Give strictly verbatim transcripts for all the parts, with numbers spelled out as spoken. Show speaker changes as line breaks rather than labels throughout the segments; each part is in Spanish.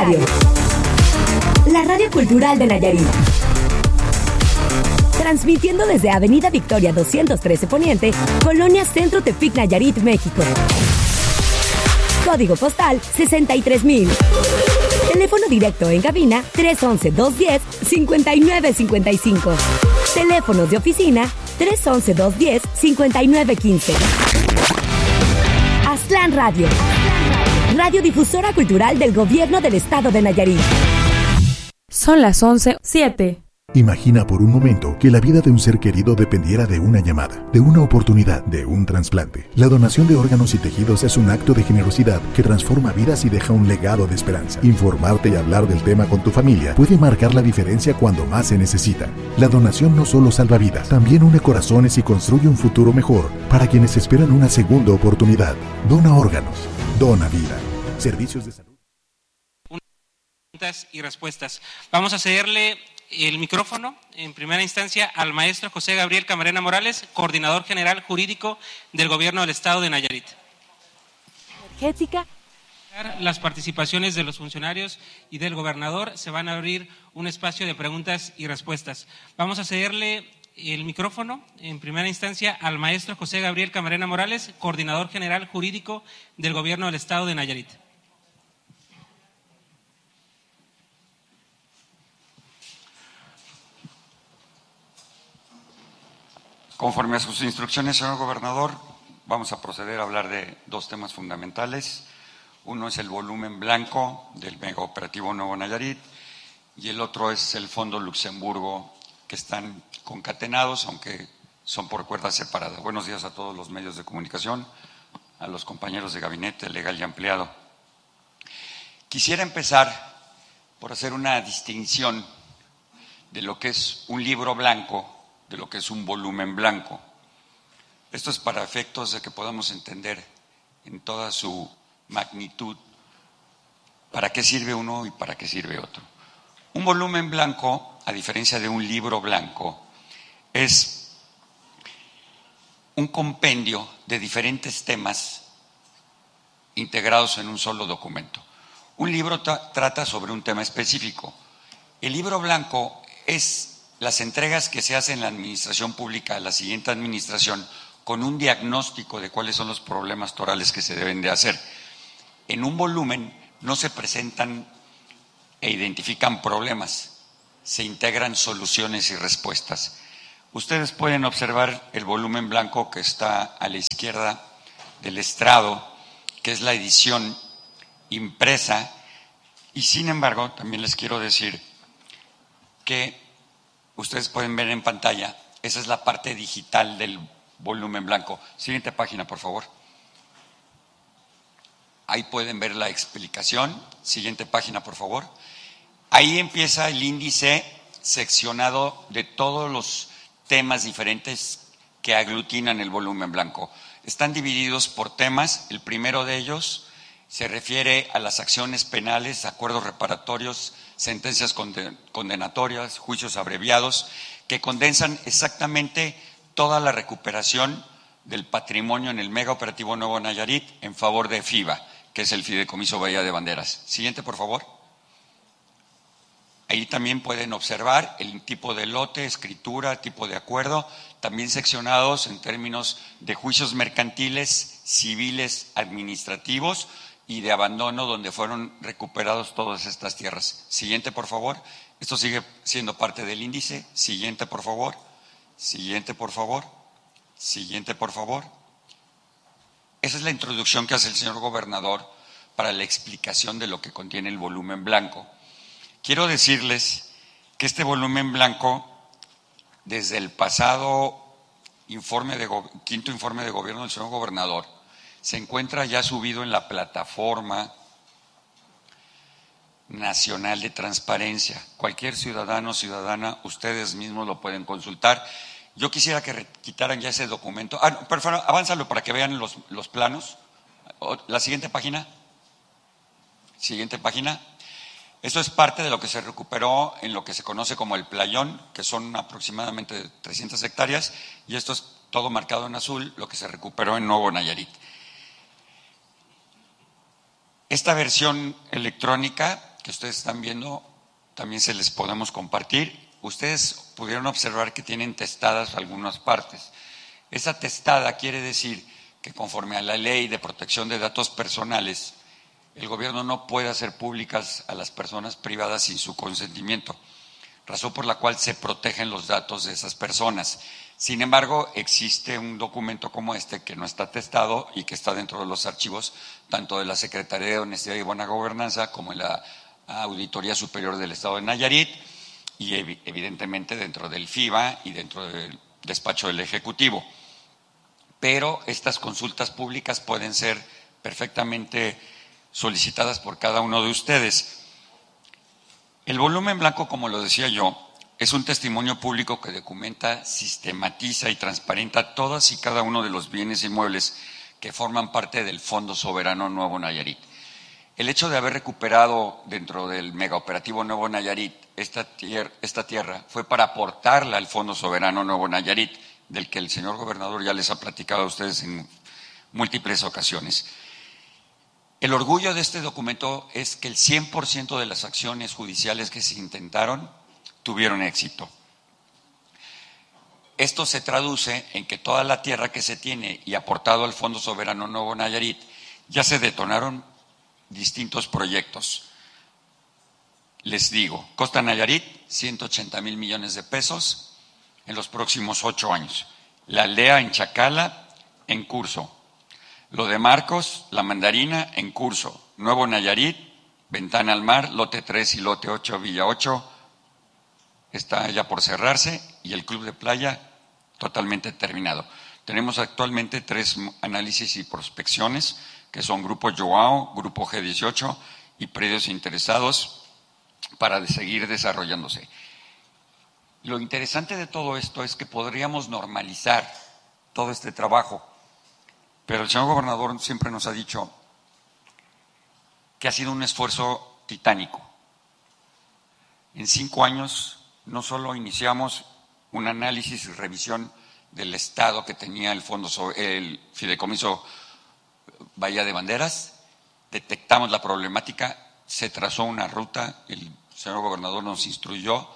Radio, la radio cultural de Nayarit. Transmitiendo desde Avenida Victoria doscientos trece Poniente, Colonia Centro Tepic, Nayarit, México. Código postal sesenta y tres mil. Teléfono directo en cabina tres once, dos diez, cincuenta y nueve cincuenta y cinco. Teléfonos de oficina tres once, dos diez, cincuenta y nueve quince. Aztlán Radio, radiodifusora cultural del Gobierno del Estado de Nayarit.
Son las once, siete.
Imagina por un momento que la vida de un ser querido dependiera de una llamada, de una oportunidad, de un trasplante. La donación de órganos y tejidos es un acto de generosidad que transforma vidas y deja un legado de esperanza. Informarte y hablar del tema con tu familia puede marcar la diferencia cuando más se necesita. La donación no solo salva vidas, también une corazones y construye un futuro mejor para quienes esperan una segunda oportunidad. Dona órganos, dona vida. Servicios de salud.
Preguntas y respuestas. Vamos a cederle el micrófono en primera instancia al maestro José Gabriel Camarena Morales, coordinador general jurídico del Gobierno del Estado de Nayarit.
Energética.
Las participaciones de los funcionarios y del gobernador, se van a abrir un espacio de preguntas y respuestas. Vamos a cederle el micrófono en primera instancia al maestro José Gabriel Camarena Morales, coordinador general jurídico del Gobierno del Estado de Nayarit.
Conforme a sus instrucciones, señor gobernador, vamos a proceder a hablar de dos temas fundamentales. Uno es el volumen blanco del megaoperativo Nuevo Nayarit y el otro es el Fondo Luxemburgo, que están concatenados, aunque son por cuerdas separadas. Buenos días a todos los medios de comunicación, a los compañeros de gabinete legal y ampliado. Quisiera empezar por hacer una distinción de lo que es un libro blanco de lo que es un volumen blanco. Esto es para efectos de que podamos entender en toda su magnitud para qué sirve uno y para qué sirve otro. Un volumen blanco, a diferencia de un libro blanco, es un compendio de diferentes temas integrados en un solo documento. Un libro tra- trata sobre un tema específico. El libro blanco es las entregas que se hacen en la administración pública a la siguiente administración con un diagnóstico de cuáles son los problemas torales que se deben de hacer. En un volumen no se presentan e identifican problemas, se integran soluciones y respuestas. Ustedes pueden observar el volumen blanco que está a la izquierda del estrado, que es la edición impresa, y sin embargo también les quiero decir que ustedes pueden ver en pantalla, esa es la parte digital del volumen blanco. Siguiente página, por favor. Ahí pueden ver la explicación. Siguiente página, por favor. Ahí empieza el índice seccionado de todos los temas diferentes que aglutinan el volumen blanco. Están divididos por temas. El primero de ellos se refiere a las acciones penales, acuerdos reparatorios, sentencias condenatorias, juicios abreviados, que condensan exactamente toda la recuperación del patrimonio en el mega operativo Nuevo Nayarit en favor de FIBA, que es el Fideicomiso Bahía de Banderas. Siguiente, por favor. Ahí también pueden observar el tipo de lote, escritura, tipo de acuerdo, también seccionados en términos de juicios mercantiles, civiles, administrativos y de abandono, donde fueron recuperados todas estas tierras. Siguiente, por favor. Esto sigue siendo parte del índice. Siguiente, por favor. Siguiente, por favor. Siguiente, por favor. Esa es la introducción que hace el señor gobernador para la explicación de lo que contiene el volumen blanco. Quiero decirles que este volumen blanco, desde el pasado informe de, quinto informe de gobierno del señor gobernador, se encuentra ya subido en la plataforma nacional de transparencia. Cualquier ciudadano o ciudadana, ustedes mismos lo pueden consultar. Yo quisiera que quitaran ya ese documento. Ah, no, por favor, avánzalo para que vean los, los planos. La siguiente página. Siguiente página. Esto es parte de lo que se recuperó en lo que se conoce como el playón, que son aproximadamente trescientas hectáreas, y esto es todo marcado en azul, lo que se recuperó en Nuevo Nayarit. Esta versión electrónica que ustedes están viendo también se les podemos compartir. Ustedes pudieron observar que tienen testadas algunas partes. Esa testada quiere decir que conforme a la ley de protección de datos personales, el gobierno no puede hacer públicas a las personas privadas sin su consentimiento, razón por la cual se protegen los datos de esas personas. Sin embargo, existe un documento como este que no está testado y que está dentro de los archivos tanto de la Secretaría de Honestidad y Buena Gobernanza como en la Auditoría Superior del Estado de Nayarit y evidentemente dentro del F I B A y dentro del despacho del Ejecutivo. Pero estas consultas públicas pueden ser perfectamente solicitadas por cada uno de ustedes. El volumen blanco, como lo decía yo, es un testimonio público que documenta, sistematiza y transparenta todas y cada uno de los bienes inmuebles que forman parte del Fondo Soberano Nuevo Nayarit. El hecho de haber recuperado dentro del megaoperativo Nuevo Nayarit esta tierra, esta tierra fue para aportarla al Fondo Soberano Nuevo Nayarit, del que el señor gobernador ya les ha platicado a ustedes en múltiples ocasiones. El orgullo de este documento es que el cien por ciento de las acciones judiciales que se intentaron tuvieron éxito. Esto se traduce en que toda la tierra que se tiene y aportado al Fondo Soberano Nuevo Nayarit ya se detonaron distintos proyectos. Les digo, Costa Nayarit, ciento ochenta mil millones de pesos en los próximos ocho años. La aldea en Chacala, en curso. Lo de Marcos, La Mandarina, en curso. Nuevo Nayarit, Ventana al Mar, lote tres y lote ocho, Villa ocho, está ya por cerrarse, y el Club de Playa totalmente terminado. Tenemos actualmente tres análisis y prospecciones, que son Grupo Joao, Grupo G dieciocho y predios interesados para seguir desarrollándose. Lo interesante de todo esto es que podríamos normalizar todo este trabajo, pero el señor gobernador siempre nos ha dicho que ha sido un esfuerzo titánico. En cinco años no solo iniciamos un análisis y revisión del estado que tenía el fondo, el fideicomiso Bahía de Banderas, detectamos la problemática, se trazó una ruta, el señor gobernador nos instruyó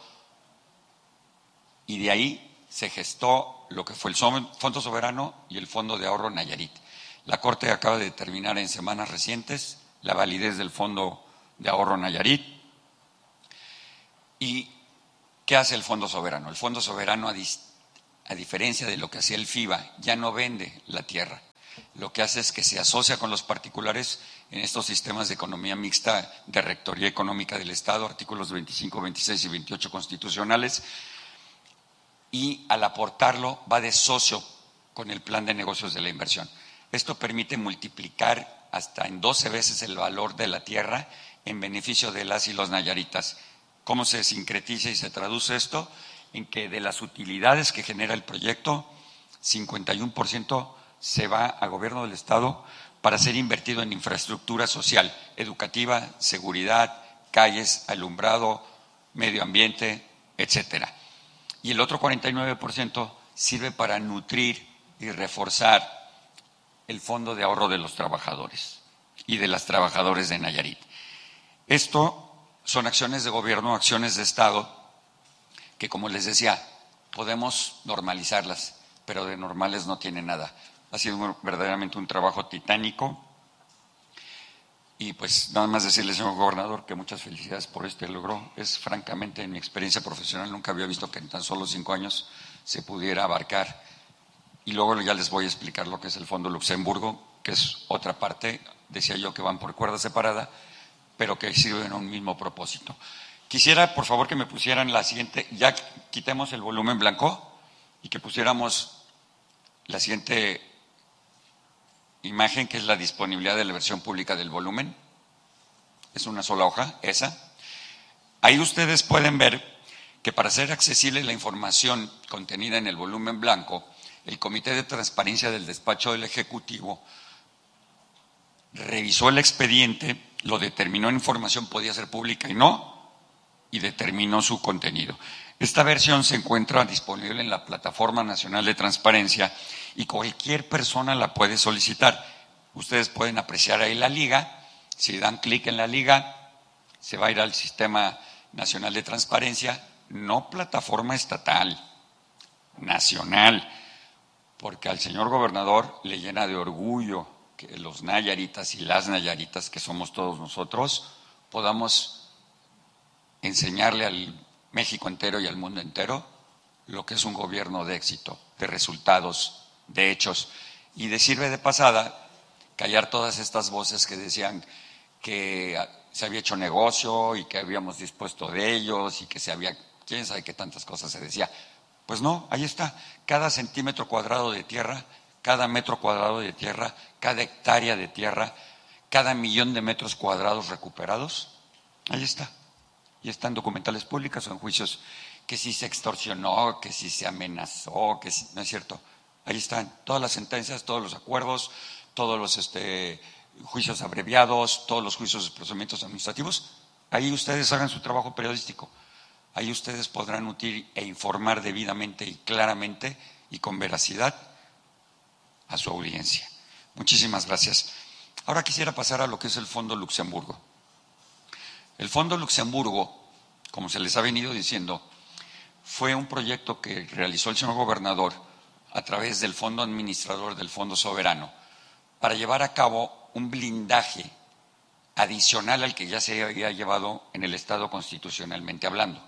y de ahí se gestó lo que fue el Fondo Soberano y el Fondo de Ahorro Nayarit. La Corte acaba de determinar en semanas recientes la validez del Fondo de Ahorro Nayarit. ¿Y qué hace el Fondo Soberano? El Fondo Soberano, a, a diferencia de lo que hacía el F I B A, ya no vende la tierra. Lo que hace es que se asocia con los particulares en estos sistemas de economía mixta de Rectoría Económica del Estado, artículos veinticinco, veintiséis y veintiocho constitucionales, y al aportarlo va de socio con el plan de negocios de la inversión. Esto permite multiplicar hasta en doce veces el valor de la tierra en beneficio de las y los nayaritas. ¿Cómo se sincretiza y se traduce esto? En que de las utilidades que genera el proyecto, cincuenta y uno por ciento se va a gobierno del Estado para ser invertido en infraestructura social, educativa, seguridad, calles, alumbrado, medio ambiente, etcétera. Y el otro cuarenta y nueve por ciento sirve para nutrir y reforzar el fondo de ahorro de los trabajadores y de las trabajadoras de Nayarit. Esto son acciones de gobierno, acciones de Estado, que como les decía, podemos normalizarlas, pero de normales no tiene nada. Ha sido verdaderamente un trabajo titánico. Y pues nada más decirle, señor gobernador, que muchas felicidades por este logro. Es francamente, en mi experiencia profesional, nunca había visto que en tan solo cinco años se pudiera abarcar. Y luego ya les voy a explicar lo que es el Fondo Luxemburgo, que es otra parte, decía yo que van por cuerda separada, pero que sirven a un mismo propósito. Quisiera, por favor, que me pusieran la siguiente, ya quitemos el volumen blanco y que pusiéramos la siguiente imagen, que es la disponibilidad de la versión pública del volumen. Es una sola hoja, esa. Ahí ustedes pueden ver que para hacer accesible la información contenida en el volumen blanco, el Comité de Transparencia del Despacho del Ejecutivo revisó el expediente, lo determinó en información podía ser pública y no, y determinó su contenido. Esta versión se encuentra disponible en la Plataforma Nacional de Transparencia y cualquier persona la puede solicitar. Ustedes pueden apreciar ahí la liga, si dan clic en la liga, se va a ir al Sistema Nacional de Transparencia, no plataforma estatal, nacional, porque al señor gobernador le llena de orgullo que los nayaritas y las nayaritas, que somos todos nosotros, podamos enseñarle al México entero y al mundo entero lo que es un gobierno de éxito, de resultados, de hechos. Y de sirve de pasada callar todas estas voces que decían que se había hecho negocio y que habíamos dispuesto de ellos y que se había, quién sabe qué tantas cosas se decía. Pues no, ahí está, cada centímetro cuadrado de tierra, cada metro cuadrado de tierra, cada hectárea de tierra, cada millón de metros cuadrados recuperados, ahí está. Y están documentales públicas o en juicios que si se extorsionó, que si se amenazó, que si, no es cierto. Ahí están todas las sentencias, todos los acuerdos, todos los este, juicios abreviados, todos los juicios de procedimientos administrativos. Ahí ustedes hagan su trabajo periodístico. Ahí ustedes podrán nutrir e informar debidamente y claramente y con veracidad a su audiencia. Muchísimas gracias. Ahora quisiera pasar a lo que es el Fondo Luxemburgo. El Fondo Luxemburgo, como se les ha venido diciendo, fue un proyecto que realizó el señor gobernador a través del Fondo Administrador del Fondo Soberano para llevar a cabo un blindaje adicional al que ya se había llevado en el Estado constitucionalmente hablando,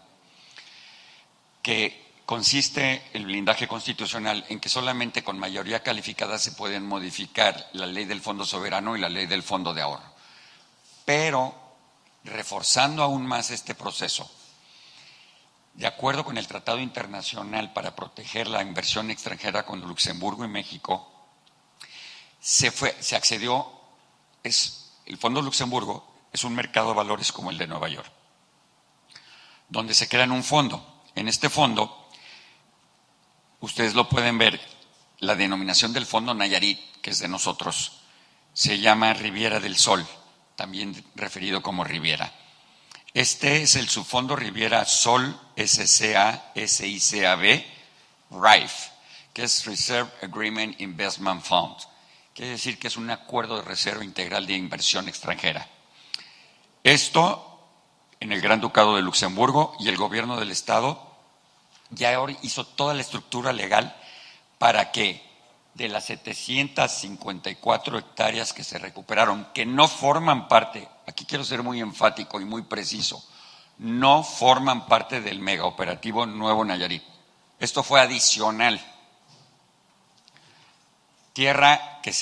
que consiste el blindaje constitucional en que solamente con mayoría calificada se pueden modificar la ley del Fondo Soberano y la ley del Fondo de Ahorro. Pero, reforzando aún más este proceso, de acuerdo con el Tratado Internacional para proteger la inversión extranjera con Luxemburgo y México, se, fue, se accedió, es, el Fondo Luxemburgo es un mercado de valores como el de Nueva York, donde se crea un fondo. En este fondo, ustedes lo pueden ver, la denominación del Fondo Nayarit, que es de nosotros, se llama Riviera del Sol, también referido como Riviera. Este es el subfondo Riviera Sol S C A S I C A B, R I F, que es Reserve Agreement Investment Fund. Quiere decir que es un acuerdo de reserva integral de inversión extranjera. Esto en el Gran Ducado de Luxemburgo, y el gobierno del Estado ya hizo toda la estructura legal para que de las setecientas cincuenta y cuatro hectáreas que se recuperaron, que no forman parte, aquí quiero ser muy enfático y muy preciso, no forman parte del megaoperativo Nuevo Nayarit. Esto fue adicional. Tierra que se